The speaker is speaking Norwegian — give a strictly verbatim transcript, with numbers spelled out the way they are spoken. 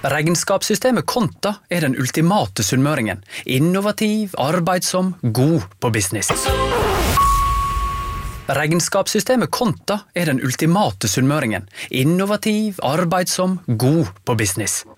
Regnskapssystemet Konta er den ultimate sunnmøringen. Innovativ, arbeidsom, god på business. Regnskapssystemet Konta er den ultimate sunnmøringen. Innovativ, arbeidsom, god på business.